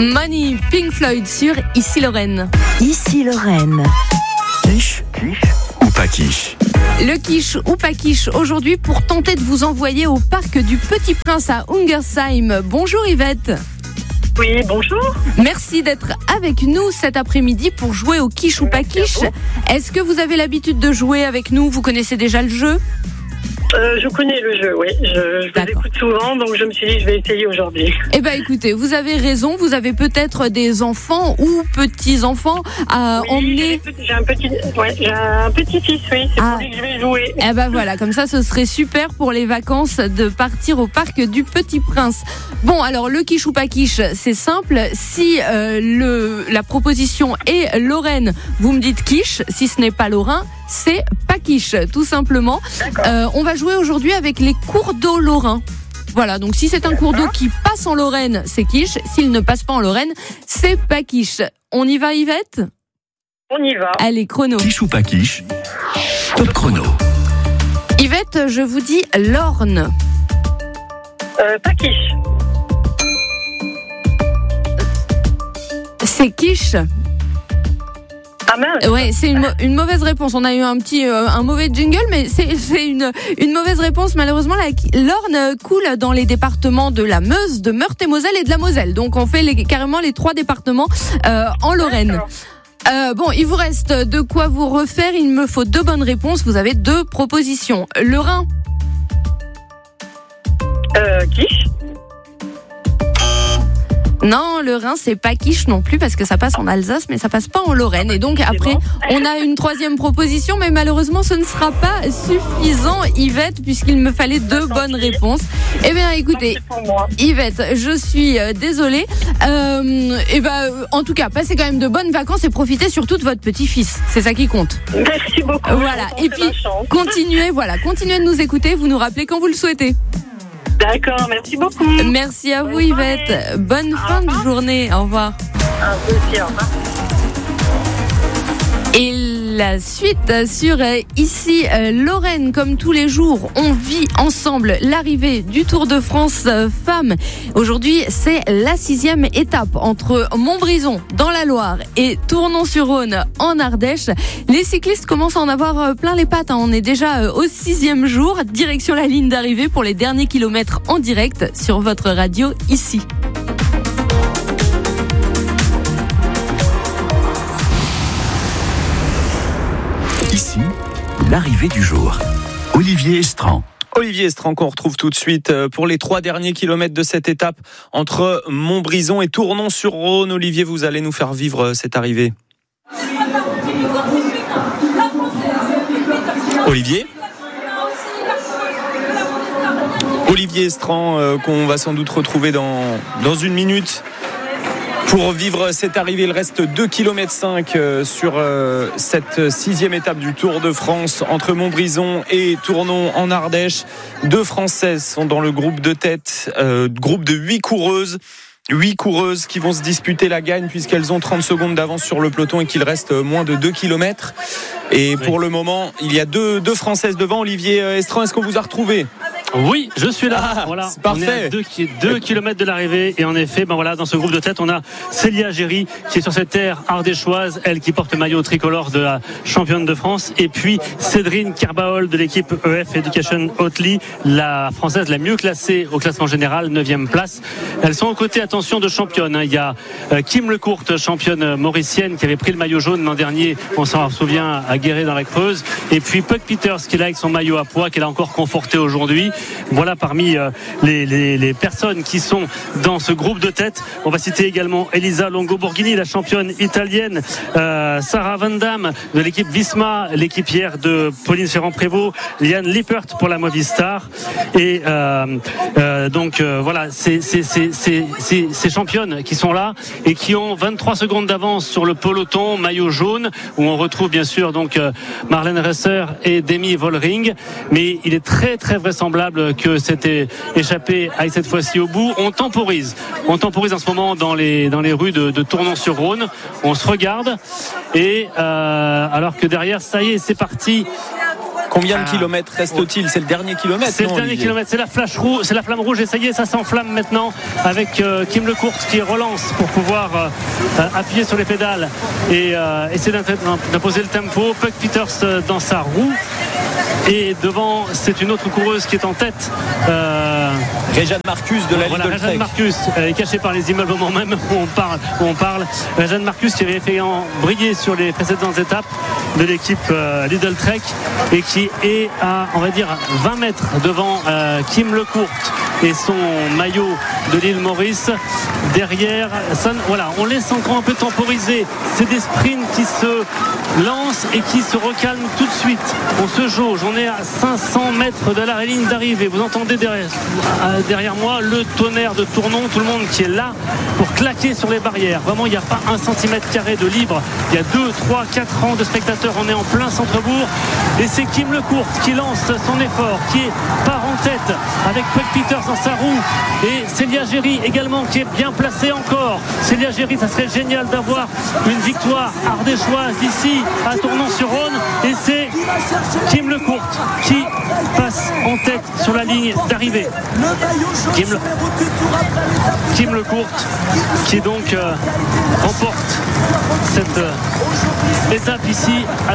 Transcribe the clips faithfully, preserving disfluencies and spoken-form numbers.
Money, Pink Floyd sur Ici Lorraine. Ici Lorraine. Quiche, quiche ou pas quiche? Le quiche ou pas quiche aujourd'hui pour tenter de vous envoyer au parc du Petit Prince à Ungersheim. Bonjour Yvette. Oui, bonjour. Merci d'être avec nous cet après-midi pour jouer au quiche ou pas quiche. Est-ce que vous avez l'habitude de jouer avec nous? Vous connaissez déjà le jeu? Euh, je connais le jeu, oui. Je, je vous écoute souvent, donc je me suis dit je vais essayer aujourd'hui. Eh bien, écoutez, vous avez raison. Vous avez peut-être des enfants ou petits-enfants à oui, emmener. J'ai un petit, ouais, j'ai un petit-fils, oui. C'est ah. pour lui que je vais jouer. Eh ben voilà, comme ça, ce serait super pour les vacances de partir au parc du Petit Prince. Bon, alors le quiche ou pas quiche, c'est simple. Si euh, le la proposition est Lorraine, vous me dites quiche. Si ce n'est pas Lorrain, c'est pas quiche, tout simplement. Euh, on va jouer aujourd'hui avec les cours d'eau lorrains. Voilà, donc si c'est un cours d'eau qui passe en Lorraine, c'est quiche. S'il ne passe pas en Lorraine, c'est pas quiche. On y va, Yvette ? On y va. Allez, chrono. Quiche ou pas quiche ? Top chrono. Yvette, je vous dis l'Orne. Euh, pas quiche. C'est quiche. Ah mince. Ouais, c'est une, une mauvaise réponse. On a eu un petit, euh, un mauvais jingle, mais c'est, c'est une, une mauvaise réponse. Malheureusement, la, l'Orne coule dans les départements de la Meuse, de Meurthe-et-Moselle et de la Moselle. Donc, on fait les, carrément les trois départements euh, en Lorraine. Euh, bon, il vous reste de quoi vous refaire. Il me faut deux bonnes réponses. Vous avez deux propositions. Le Rhin. Euh, quiche. Non, le Rhin, c'est pas quiche non plus parce que ça passe en Alsace, mais ça passe pas en Lorraine. Et donc après, on a une troisième proposition, mais malheureusement, ce ne sera pas suffisant, Yvette, puisqu'il me fallait deux bonnes réponses. Eh bien, écoutez, Yvette, je suis désolée. Euh, et ben, en tout cas, passez quand même de bonnes vacances et profitez surtout de votre petit-fils. C'est ça qui compte. Merci beaucoup. Voilà. Et puis, continuez, voilà, continuez de nous écouter. Vous nous rappelez quand vous le souhaitez. D'accord, merci beaucoup. Merci à Bonne vous, Yvette. Journée. Bonne fin de journée. Au revoir. À vous aussi, au revoir. Et la suite sur Ici Lorraine, comme tous les jours, on vit ensemble l'arrivée du Tour de France Femmes. Aujourd'hui, c'est la sixième étape entre Montbrison dans la Loire et Tournon-sur-Rhône en Ardèche. Les cyclistes commencent à en avoir plein les pattes. On est déjà au sixième jour. Direction la ligne d'arrivée pour les derniers kilomètres en direct sur votre radio ici. Ici, l'arrivée du jour. Olivier Estran. Olivier Estran qu'on retrouve tout de suite pour les trois derniers kilomètres de cette étape entre Montbrison et Tournon-sur-Rhône. Olivier, vous allez nous faire vivre cette arrivée. Olivier ? Olivier Estran euh, qu'on va sans doute retrouver dans, dans une minute. Pour vivre cette arrivée, il reste deux virgule cinq kilomètres sur cette sixième étape du Tour de France entre Montbrison et Tournon en Ardèche. Deux Françaises sont dans le groupe de tête, euh, groupe de huit coureuses. Huit coureuses qui vont se disputer la gagne puisqu'elles ont trente secondes d'avance sur le peloton et qu'il reste moins de deux kilomètres. Et pour le moment, il y a deux, deux Françaises devant. Olivier Estran, est-ce qu'on vous a retrouvé ? Oui, je suis là. Ah, voilà, c'est parfait. On est à deux, deux kilomètres de l'arrivée et en effet, ben voilà, dans ce groupe de tête, on a Célia Géry qui est sur cette terre ardéchoise, elle qui porte le maillot tricolore de la championne de France, et puis Cédrine Kerbaol de l'équipe E F Education Oatly, la française la mieux classée au classement général, neuvième place. Elles sont aux côtés, attention, de championnes. Il y a Kim Lecourte, championne mauricienne, qui avait pris le maillot jaune l'an dernier, on s'en souvient, à Guéret dans la Creuse, et puis Puck Peters qui est là avec son maillot à pois qu'elle a encore conforté aujourd'hui. Voilà parmi euh, les, les, les personnes qui sont dans ce groupe de tête. On va citer également Elisa Longo-Borghini, la championne italienne, euh, Sarah Van Damme de l'équipe Visma, l'équipière de Pauline Ferrand-Prévot, Liane Lippert pour la Movistar. Et euh, euh, donc euh, voilà, c'est, c'est, c'est, c'est, c'est, ces championnes qui sont là et qui ont vingt-trois secondes d'avance sur le peloton maillot jaune, où on retrouve bien sûr donc euh, Marlène Resser et Demi Vollering. Mais il est très très vraisemblable que c'était échappé aille cette fois-ci au bout. On temporise. On temporise en ce moment dans les, dans les rues de, de Tournon-sur-Rhône. On se regarde et euh, alors que derrière, ça y est, c'est parti. Combien de kilomètres reste-t-il? C'est le dernier kilomètre. C'est non, le dernier Olivier kilomètre. C'est la flash rouge, c'est la flamme rouge. Et ça y est, ça s'enflamme maintenant avec euh, Kim Lecourt qui relance pour pouvoir euh, appuyer sur les pédales et euh, essayer d'imposer le tempo. Puck Peters dans sa roue. Et devant, c'est une autre coureuse qui est en tête. Euh, Réjeanne Marcus de la voilà, Lidl Trek. Réjeanne Marcus, elle est cachée par les immeubles au moment même où on parle. Où on parle. Réjeanne Marcus qui avait fait en briller sur les précédentes étapes de l'équipe euh, Lidl Trek et qui est à, on va dire, vingt mètres devant euh, Kim Lecourt et son maillot de l'île Maurice. Derrière, ça, voilà, on laisse encore un peu temporiser. C'est des sprints qui se lancent et qui se recalment tout de suite. On se jauge, on est à cinq cents mètres de la ligne d'arrivée. Vous entendez derrière, derrière moi le tonnerre de Tournon, tout le monde qui est là pour claquer sur les barrières. Vraiment, il n'y a pas un centimètre carré de libre. Il y a deux, trois, quatre rangs de spectateurs. On est en plein centre-bourg. Et c'est Kim Lecourt qui lance son effort, qui part en tête avec Puck Peters dans sa roue. Et Célia Géry également qui est bien placée encore. Célia Géry, ça serait génial d'avoir une victoire ardéchoise ici à Tournon-sur-Rhône. Et c'est Kim Lecourt qui passe en tête sur la ligne d'arrivée. Kim, Le... Kim Lecourt qui donc euh, remporte cette euh, étape ici à,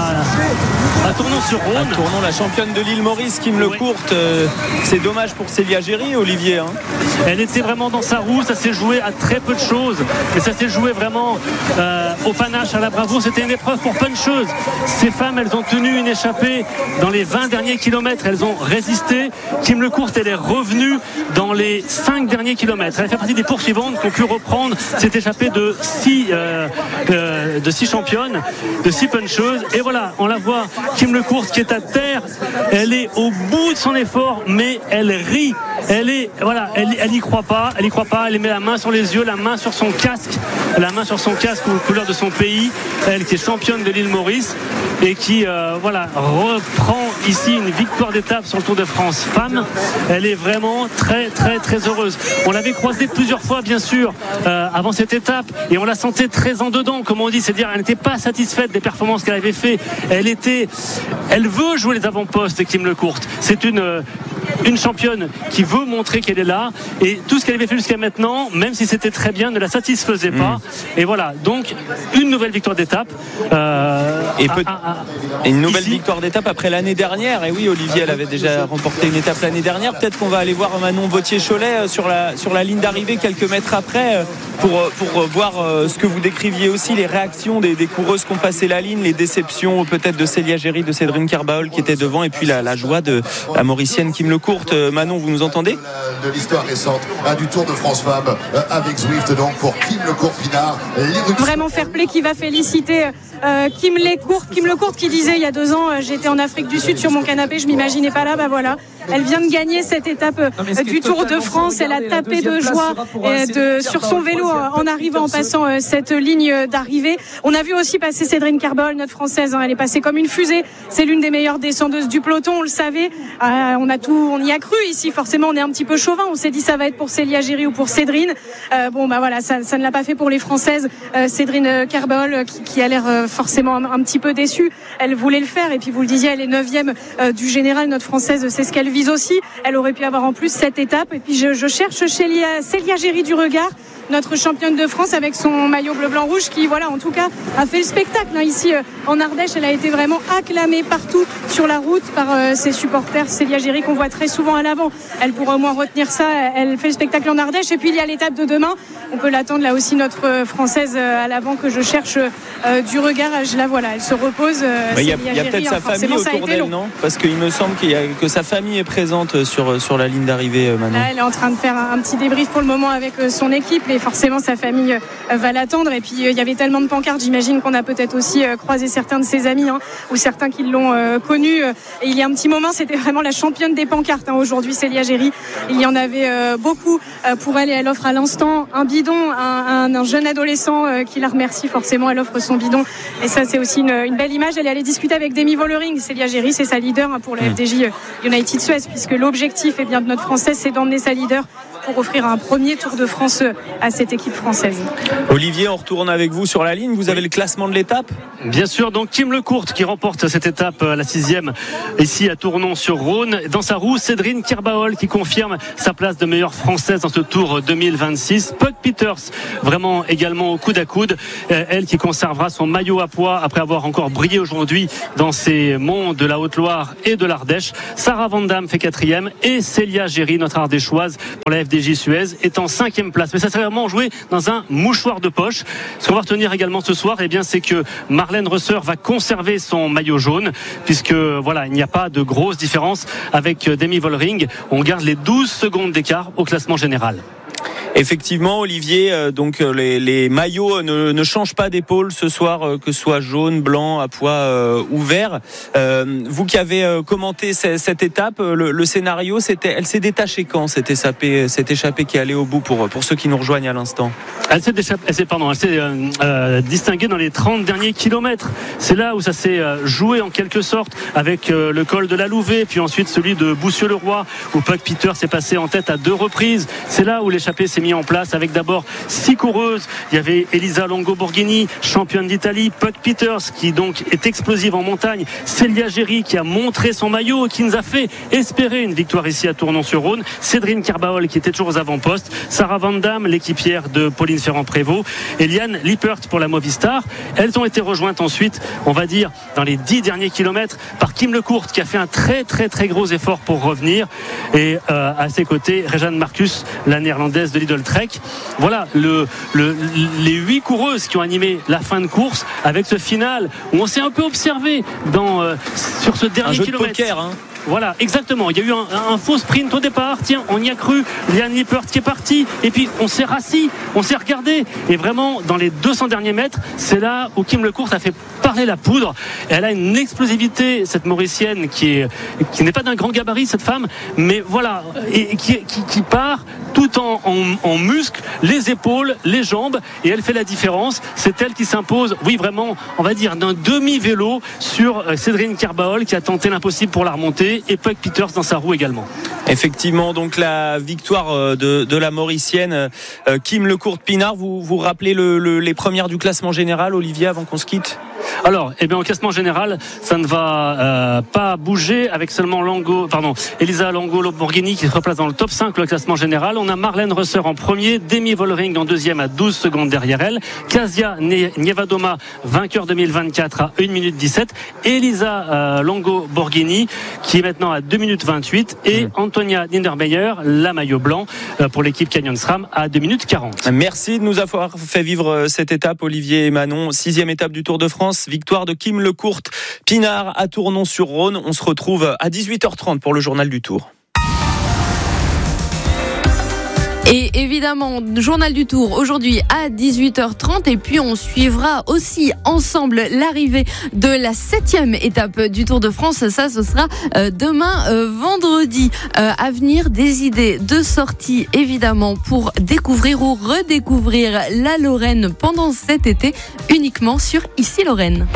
à, à Tournon-sur-Rhône. À Tournon, la championne de l'île Maurice, Kim Lecourt. Euh, c'est dommage pour Célia Géry, Olivier. Hein. Elle était vraiment dans sa roue, ça s'est joué à très peu de choses, mais ça s'est joué vraiment euh, au panache, à la bravoure. C'était une épreuve pour plein de choses. Ces femmes, elles ont tenu une échappée dans les vingt derniers kilomètres, elles ont résisté. Kim Lecourt, elle est revenue dans les cinq derniers kilomètres. Elle fait partie des poursuivantes qui ont pu reprendre cette échappée de six, euh, euh, de six championnes, de six puncheuses. Et voilà, on la voit, Kim Lecourt qui est à terre, elle est au bout de son effort, mais elle rit. Elle est, voilà, elle, elle y croit pas, elle y croit pas, elle met la main sur les yeux, la main sur son casque, la main sur son casque aux couleurs de son pays, elle qui est championne de l'île Maurice et qui, euh, voilà, reprend ici une victoire d'étape sur le Tour de France femmes. Elle est vraiment très, très, très heureuse. On l'avait croisée plusieurs fois, bien sûr, euh, avant cette étape et on la sentait très en dedans, comme on dit, c'est-à-dire elle n'était pas satisfaite des performances qu'elle avait fait. Elle était, elle veut jouer les avant-postes, Kim Lecourt. C'est une une championne qui veut montrer qu'elle est là et tout ce qu'elle avait fait jusqu'à maintenant, même si c'était très bien, ne la satisfaisait pas. Mmh. Et voilà, donc une nouvelle victoire d'étape euh, et, peut- à, à, à, et une nouvelle ici. victoire d'étape après l'année dernière. Et oui, Olivier, elle avait déjà remporté une étape l'année dernière. Peut-être qu'on va aller voir Manon Vautier-Cholet sur la, sur la ligne d'arrivée quelques mètres après pour, pour voir ce que vous décriviez aussi, les réactions des, des coureuses qui ont passé la ligne, les déceptions peut-être de Célia Géry, de Sédrine Kerbaol qui était devant, et puis la, la joie de la Mauricienne Kim Lecourt. Manon, vous nous entendez ? De l'histoire récente hein, du Tour de France Femmes euh, avec Zwift, donc pour Kim Lecourt-Pinard. Vraiment fair play qui va féliciter euh, Kim Lecourt. Kim Lecourt qui disait il y a deux ans, euh, j'étais en Afrique du Sud sur mon canapé, je m'imaginais pas là, bah voilà. Elle vient de gagner cette étape euh, du Tour de France. Elle a tapé de joie euh, de, sur son vélo euh, en arrivant, en passant euh, cette ligne d'arrivée. On a vu aussi passer Sédrine Kerbaol, notre française. Hein, elle est passée comme une fusée. C'est l'une des meilleures descendeuses du peloton. On le savait. Euh, on a tout, on y a cru ici. Forcément, on est un petit peu chauvin. On s'est dit ça va être pour Célia Géry ou pour Sédrine. Euh, bon, bah voilà, ça, ça ne l'a pas fait pour les Françaises. Euh, Sédrine Kerbaol, qui, qui a l'air euh, forcément un, un petit peu déçue. Elle voulait le faire. Et puis vous le disiez, elle est neuvième euh, du général. Notre française, c'est ce qu'elle vise aussi. Elle aurait pu avoir en plus cette étape. Et puis je, je cherche Célia, Célia Géry du regard, notre championne de France avec son maillot bleu blanc rouge qui, voilà, en tout cas a fait le spectacle hein. Ici euh, en Ardèche, elle a été vraiment acclamée partout sur la route par euh, ses supporters. Célia Géry qu'on voit très souvent à l'avant, elle pourra au moins retenir ça. Elle fait le spectacle en Ardèche. Et puis il y a l'étape de demain, on peut l'attendre là aussi, notre française euh, à l'avant que je cherche euh, du regard. Je la vois là, elle se repose. euh, Il y a, y a peut-être hein, sa famille autour d'elle, non ? Parce qu'il me semble qu'il y a, que sa famille est présente sur, sur la ligne d'arrivée euh, maintenant. Là, elle est en train de faire un, un petit débrief pour le moment avec euh, son équipe, mais forcément sa famille euh, va l'attendre. Et puis il euh, y avait tellement de pancartes, j'imagine qu'on a peut-être aussi euh, croisé certains de ses amis hein, ou certains qui l'ont euh, connue. Et il y a un petit moment, c'était vraiment la championne des pancartes hein, aujourd'hui, Célia Géry. Il y en avait euh, beaucoup euh, pour elle et elle offre à l'instant un bidon, un, un, un jeune adolescent euh, qui la remercie forcément. Elle offre son bidon et ça c'est aussi une, une belle image. Elle est allée discuter avec Demi Vollering. Célia Géry, c'est sa leader hein, pour la F D J United Suez, puisque l'objectif eh bien, de notre française, c'est d'emmener sa leader pour offrir un premier Tour de France à cette équipe française. Olivier, on retourne avec vous sur la ligne. Vous avez le classement de l'étape ? Bien sûr, donc Kim Lecourt qui remporte cette étape, la sixième, ici à Tournon-sur-Rhône. Dans sa roue, Cédrine Kerbaol qui confirme sa place de meilleure française dans ce Tour deux mille vingt-six. Puck Peters, vraiment également au coude à coude. Elle qui conservera son maillot à pois après avoir encore brillé aujourd'hui dans ces monts de la Haute-Loire et de l'Ardèche. Sarah Van Damme fait quatrième et Célia Géry, notre ardéchoise pour la F D J Suez, est en cinquième place. Mais ça s'est vraiment joué dans un mouchoir de poche. Ce qu'on va retenir également ce soir, eh bien, c'est que Marlène Rösser va conserver son maillot jaune, puisque voilà, il n'y a pas de grosse différence avec Demi Vollering. On garde les douze secondes d'écart au classement général. Effectivement, Olivier, euh, donc les, les maillots ne, ne changent pas d'épaule ce soir, euh, que ce soit jaune, blanc, à pois euh, ou vert. Euh, vous qui avez euh, commenté c- cette étape, le, le scénario, c'était, elle s'est détachée quand cette échappée, cette échappée qui est allée au bout pour pour ceux qui nous rejoignent à l'instant. Elle s'est, déchappée, elle s'est, pardon, elle s'est euh, euh, distinguée dans les trente derniers kilomètres. C'est là où ça s'est euh, joué en quelque sorte avec euh, le col de la Louvet, puis ensuite celui de Boussieu-le-Roi où Puck Peters s'est passé en tête à deux reprises. C'est là où l'échappée s'est mis en place avec d'abord six coureuses. Il y avait Elisa Longo Borghini, championne d'Italie, Puck Peters qui donc est explosive en montagne, Célia Géry qui a montré son maillot et qui nous a fait espérer une victoire ici à Tournon-sur-Rhône, Cédrine Kerbaol qui était toujours aux avant-postes, Sarah Van Damme, l'équipière de Pauline Ferrand-Prévôt, et Liane Lippert pour la Movistar. Elles ont été rejointes ensuite, on va dire, dans les dix derniers kilomètres par Kim Lecourt qui a fait un très très très gros effort pour revenir, et euh, à ses côtés Rejane Marcus, la néerlandaise de Lidl Trek. Voilà le, le, les huit coureuses qui ont animé la fin de course avec ce final où on s'est un peu observé dans, euh, sur ce dernier un jeu kilomètre. De poker, hein. Voilà, exactement. Il y a eu un, un faux sprint au départ. Tiens, on y a cru. Liane Lippert qui est partie. Et puis, on s'est rassis, on s'est regardé. Et vraiment, dans les deux cents derniers mètres, c'est là où Kim Lecourt a fait parler la poudre. Et elle a une explosivité, cette Mauricienne, qui est, qui n'est pas d'un grand gabarit, cette femme. Mais voilà, et qui, qui, qui part tout en, en, en muscles, les épaules, les jambes. Et elle fait la différence. C'est elle qui s'impose, oui, vraiment, on va dire, d'un demi-vélo sur Cédrine Kerbaol qui a tenté l'impossible pour la remonter. Et Puck Peters dans sa roue également. Effectivement, donc la victoire de, de la Mauricienne euh, Kim Lecourt-Pinard. Vous vous rappelez le, le, les premières du classement général, Olivier, avant qu'on se quitte? Alors, eh bien, au classement général, ça ne va euh, pas bouger avec seulement Longo, pardon, Elisa Longo Borghini qui se replace dans le top cinq, le classement général. On a Marlène Rösser en premier, Demi Vollering en deuxième à douze secondes derrière elle, Kasia Nievadoma, vainqueur deux mille vingt-quatre à une minute dix-sept, Elisa euh, Longo Borghini qui est maintenant à deux minutes vingt-huit et mmh. Antonia Niedermeyer, la maillot blanc euh, pour l'équipe Canyon SRAM à deux minutes quarante. Merci de nous avoir fait vivre cette étape, Olivier et Manon. Sixième étape du Tour de France. Victoire de Kim Lecourt-Pinard à Tournon-sur-Rhône. On se retrouve à dix-huit heures trente pour le journal du Tour. Et évidemment, journal du Tour aujourd'hui à dix-huit heures trente et puis on suivra aussi ensemble l'arrivée de la septième étape du Tour de France. Ça, ce sera demain euh, vendredi. Euh, à venir, des idées de sortie évidemment pour découvrir ou redécouvrir la Lorraine pendant cet été uniquement sur Ici Lorraine.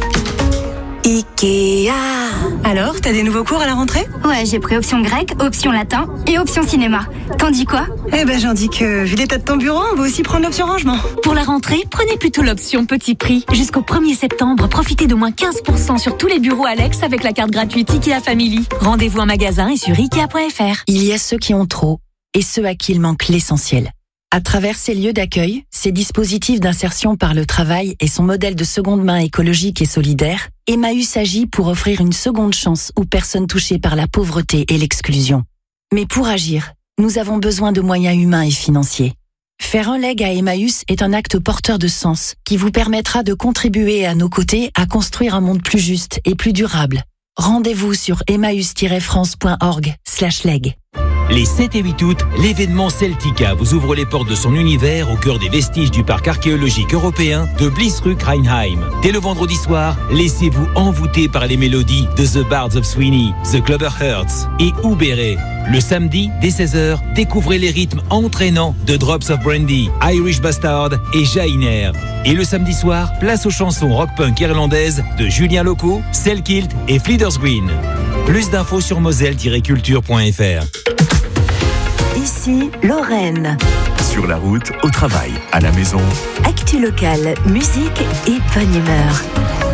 Ikea. Alors, t'as des nouveaux cours à la rentrée ? Ouais, j'ai pris option grec, option latin et option cinéma. T'en dis quoi ? Eh ben, j'en dis que, vu l'état de ton bureau, on va aussi prendre l'option rangement. Pour la rentrée, prenez plutôt l'option petit prix. Jusqu'au premier septembre, profitez d'au moins quinze pour cent sur tous les bureaux Alex avec la carte gratuite Ikea Family. Rendez-vous en magasin et sur ikea point f r. Il y a ceux qui ont trop et ceux à qui il manque l'essentiel. À travers ces lieux d'accueil, ces dispositifs d'insertion par le travail et son modèle de seconde main écologique et solidaire, Emmaüs agit pour offrir une seconde chance aux personnes touchées par la pauvreté et l'exclusion. Mais pour agir, nous avons besoin de moyens humains et financiers. Faire un leg à Emmaüs est un acte porteur de sens qui vous permettra de contribuer à nos côtés à construire un monde plus juste et plus durable. Rendez-vous sur emmaüs tiret france point org slash leg. Les sept et huit août, l'événement Celtica vous ouvre les portes de son univers au cœur des vestiges du parc archéologique européen de Bliesruck-Rheinheim. Dès le vendredi soir, laissez-vous envoûter par les mélodies de The Bards of Sweeney, The Clover Hearts et Oubéré. Le samedi, dès seize heures, découvrez les rythmes entraînants de Drops of Brandy, Irish Bastard et Jainer. Et le samedi soir, place aux chansons rock-punk irlandaises de Julien Loco, Selkilt et Fleeters Green. Plus d'infos sur moselle tiret culture point f r. Ici Ici, Lorraine. Sur la route, au travail, à la maison. Actu locale, musique et bonne humeur.